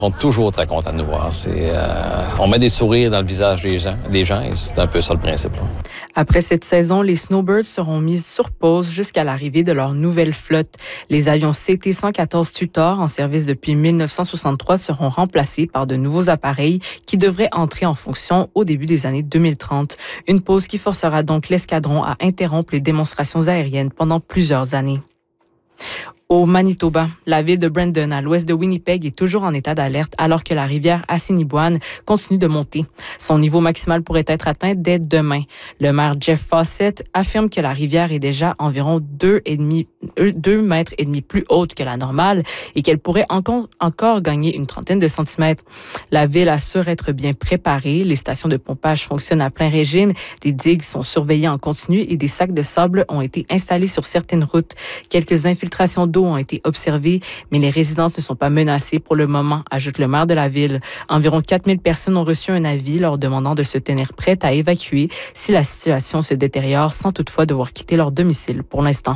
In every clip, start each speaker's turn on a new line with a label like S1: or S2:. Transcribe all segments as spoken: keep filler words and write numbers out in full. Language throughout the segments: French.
S1: Ils sont toujours très contents de nous voir. C'est, euh, on met des sourires dans le visage des gens, des gens et c'est un peu ça le principe, là.
S2: Après cette saison, les Snowbirds seront mis sur pause jusqu'à l'arrivée de leur nouvelle flotte. Les avions C T cent quatorze Tutor, en service depuis mille neuf cent soixante-trois, seront remplacés par de nouveaux appareils qui devraient entrer en fonction au début des années deux mille trente. Une pause qui forcera donc l'escadron à interrompre les démonstrations aériennes pendant plusieurs années. Au Manitoba, la ville de Brandon, à l'ouest de Winnipeg, est toujours en état d'alerte alors que la rivière Assiniboine continue de monter. Son niveau maximal pourrait être atteint dès demain. Le maire Jeff Fawcett affirme que la rivière est déjà environ deux mètres et demi plus haute que la normale et qu'elle pourrait encore, encore gagner une trentaine de centimètres. La ville assure être bien préparée. Les stations de pompage fonctionnent à plein régime. Des digues sont surveillées en continu et des sacs de sable ont été installés sur certaines routes. Quelques infiltrations d'eau ont été observées, mais les résidences ne sont pas menacées pour le moment, ajoute le maire de la ville. Environ quatre mille personnes ont reçu un avis leur demandant de se tenir prêtes à évacuer si la situation se détériore sans toutefois devoir quitter leur domicile pour l'instant.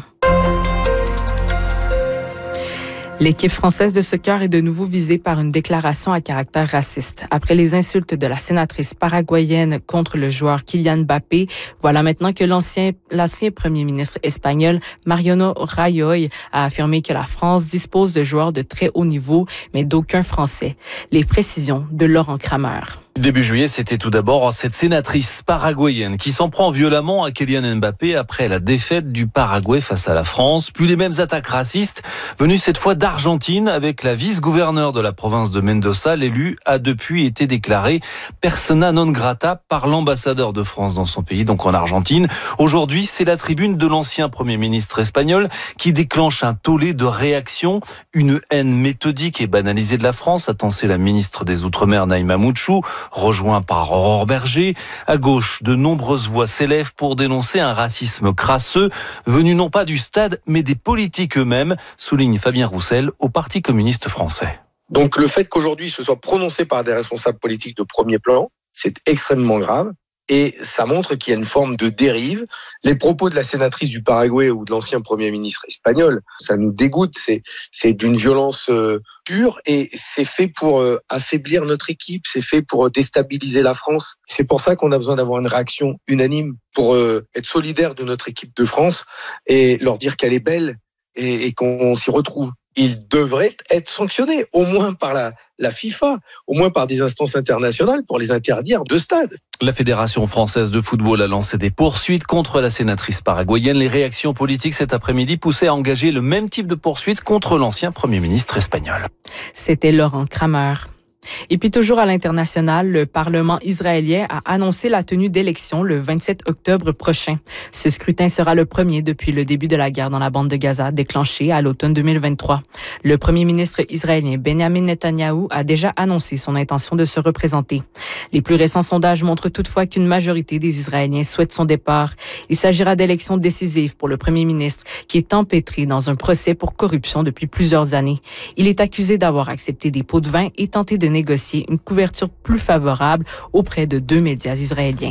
S2: L'équipe française de soccer est de nouveau visée par une déclaration à caractère raciste. Après les insultes de la sénatrice paraguayenne contre le joueur Kylian Mbappé, voilà maintenant que l'ancien, l'ancien premier ministre espagnol Mariano Rajoy a affirmé que la France dispose de joueurs de très haut niveau, mais d'aucun Français. Les précisions de Laurent Kramer.
S3: Début juillet, c'était tout d'abord cette sénatrice paraguayenne qui s'en prend violemment à Kylian Mbappé après la défaite du Paraguay face à la France. Puis les mêmes attaques racistes venues cette fois d'Argentine avec la vice-gouverneure de la province de Mendoza. L'élu a depuis été déclaré persona non grata par l'ambassadeur de France dans son pays, donc en Argentine. Aujourd'hui, c'est la tribune de l'ancien Premier ministre espagnol qui déclenche un tollé de réactions. Une haine méthodique et banalisée de la France, a tensé la ministre des Outre-mer Naïma Mouchou, rejoint par Aurore Berger. À gauche, de nombreuses voix s'élèvent pour dénoncer un racisme crasseux, venu non pas du stade, mais des politiques eux-mêmes, souligne Fabien Roussel au Parti communiste français.
S4: Donc le fait qu'aujourd'hui ce soit prononcé par des responsables politiques de premier plan, c'est extrêmement grave. Et ça montre qu'il y a une forme de dérive. Les propos de la sénatrice du Paraguay ou de l'ancien Premier ministre espagnol, ça nous dégoûte. C'est, c'est d'une violence euh, pure et c'est fait pour euh, affaiblir notre équipe. C'est fait pour déstabiliser la France. C'est pour ça qu'on a besoin d'avoir une réaction unanime pour euh, être solidaire de notre équipe de France et leur dire qu'elle est belle et, et qu'on s'y retrouve. Il devrait être sanctionné, au moins par la, la FIFA, au moins par des instances internationales pour les interdire de stade.
S3: La Fédération française de football a lancé des poursuites contre la sénatrice paraguayenne. Les réactions politiques cet après-midi poussaient à engager le même type de poursuite contre l'ancien Premier ministre espagnol.
S2: C'était Laurent Kramer. Et puis toujours à l'international, le Parlement israélien a annoncé la tenue d'élections le vingt-sept octobre prochain. Ce scrutin sera le premier depuis le début de la guerre dans la bande de Gaza, déclenchée à l'automne deux mille vingt-trois. Le premier ministre israélien Benjamin Netanyahou a déjà annoncé son intention de se représenter. Les plus récents sondages montrent toutefois qu'une majorité des Israéliens souhaitent son départ. Il s'agira d'élections décisives pour le premier ministre qui est empêtré dans un procès pour corruption depuis plusieurs années. Il est accusé d'avoir accepté des pots de vin et tenté de négocier une couverture plus favorable auprès de deux médias israéliens.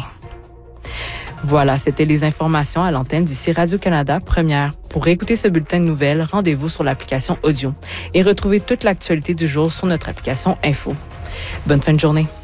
S2: Voilà, c'était les informations à l'antenne d'ici Radio-Canada Première. Pour écouter ce bulletin de nouvelles, rendez-vous sur l'application audio et retrouvez toute l'actualité du jour sur notre application Info. Bonne fin de journée.